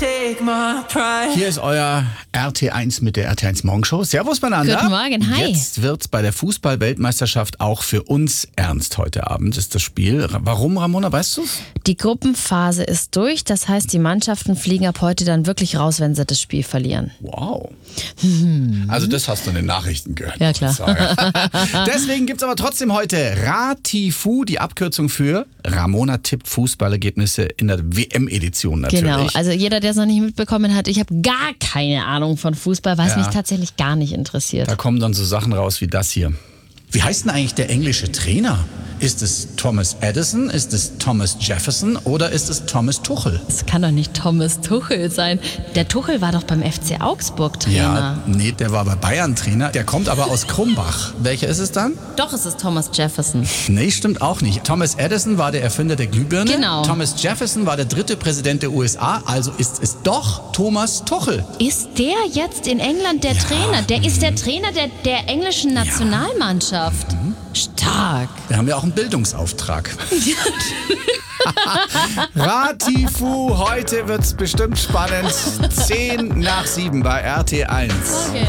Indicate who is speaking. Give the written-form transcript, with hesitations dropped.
Speaker 1: take my pride.
Speaker 2: Hier ist euer RT1 mit der RT1 Morgenshow. Servus miteinander.
Speaker 3: Guten Morgen, hi.
Speaker 2: Jetzt wird bei der Fußball-Weltmeisterschaft auch für uns ernst. Heute Abend ist das Spiel. Warum, Ramona, weißt du's?
Speaker 3: Die Gruppenphase ist durch, das heißt, die Mannschaften fliegen ab heute dann wirklich raus, wenn sie das Spiel verlieren.
Speaker 2: Wow. Also das hast du in den Nachrichten gehört.
Speaker 3: Ja, klar.
Speaker 2: Deswegen gibt's aber trotzdem heute Ratifu, die Abkürzung für Ramona tippt Fußballergebnisse in der WM-Edition natürlich.
Speaker 3: Genau, also jeder, der es noch nicht mitbekommen hat, ich habe gar keine Ahnung von Fußball, weil es mich tatsächlich gar nicht interessiert.
Speaker 2: Da kommen dann so Sachen raus wie das hier. Wie heißt denn eigentlich der englische Trainer? Ist es Thomas Edison, ist es Thomas Jefferson oder ist es Thomas Tuchel?
Speaker 3: Das kann doch nicht Thomas Tuchel sein. Der Tuchel war doch beim FC Augsburg Trainer.
Speaker 2: Ja, nee, der war bei Bayern Trainer. Der kommt aber aus Krumbach. Welcher ist es dann?
Speaker 3: Doch, es ist Thomas Jefferson.
Speaker 2: Nee, stimmt auch nicht. Thomas Edison war der Erfinder der Glühbirne.
Speaker 3: Genau.
Speaker 2: Thomas Jefferson war der 3. Präsident der USA. Also ist es doch Thomas Tuchel.
Speaker 3: Ist der jetzt in England der Trainer? Der ist der Trainer der englischen Nationalmannschaft. Stark.
Speaker 2: Wir haben ja auch einen Bildungsauftrag. Ratifu, heute wird's bestimmt spannend. 6:10 bei RT1.
Speaker 3: Okay.